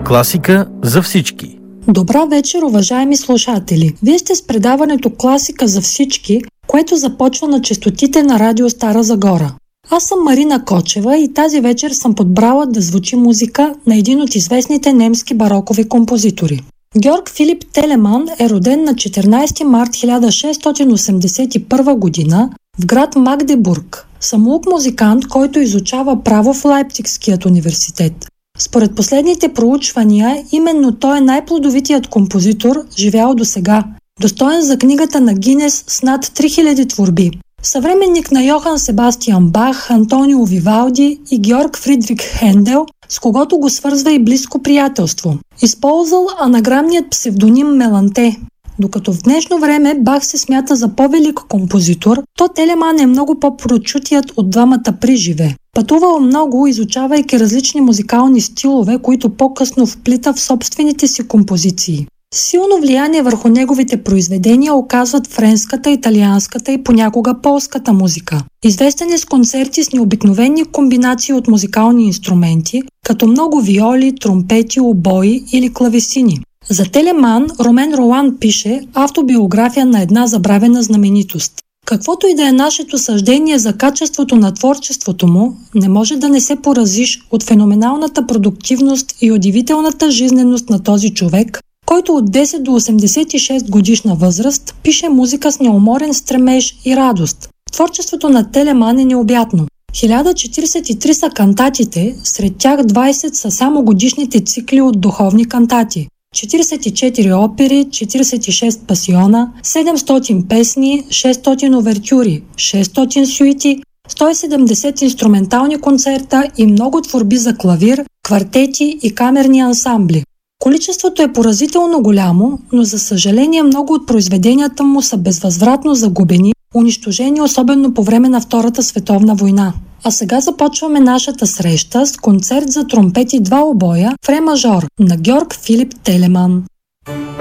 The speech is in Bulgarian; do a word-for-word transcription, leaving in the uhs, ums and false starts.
Класика за всички. Добра вечер, уважаеми слушатели! Вие сте с предаването Класика за всички, което започва на честотите на радио Стара Загора. Аз съм Марина Кочева и тази вечер съм подбрала да звучи музика на един от известните немски барокови композитори. Георг Филип Телеман е роден на четиринайсети март хиляда шестстотин осемдесет и първа година в град Магдебург. Самоук музикант, който изучава право в Лайпцигският университет. Според последните проучвания, именно той е най-плодовитият композитор, живял до сега, достоен за книгата на Гинес с над три хиляди творби. Съвременник на Йохан Себастиан Бах, Антонио Вивалди и Георг Фридрих Хендел, с когото го свързва и близко приятелство. Използвал анаграмният псевдоним Меланте. Докато в днешно време Бах се смята за по-велик композитор, то Телеман е много по-прочутият от двамата приживе. Пътувал много, изучавайки различни музикални стилове, които по-късно вплита в собствените си композиции. Силно влияние върху неговите произведения оказват френската, италианската и понякога полската музика. Известен е с концерти с необикновени комбинации от музикални инструменти, като много виоли, тромпети, обои или клавесини. За Телеман Ромен Ролан пише автобиография на една забравена знаменитост. Каквото и да е нашето съждение за качеството на творчеството му, не може да не се поразиш от феноменалната продуктивност и удивителната жизненост на този човек, който от десет до осемдесет и шест годишна възраст пише музика с неуморен стремеж и радост. Творчеството на Телеман е необятно. хиляда четирийсет и три са кантатите, сред тях двайсет са само годишните цикли от духовни кантати. четирийсет и четири опери, четирийсет и шест пасиона, седемстотин песни, шестстотин овертюри, шестстотин сюити, сто и седемдесет инструментални концерта и много творби за клавир, квартети и камерни ансамбли. Количеството е поразително голямо, но за съжаление много от произведенията му са безвъзвратно загубени, унищожени особено по време на Втората световна война. А сега започваме нашата среща с концерт за тромпет и два обоя в ре мажор на Георг Филип Телеман.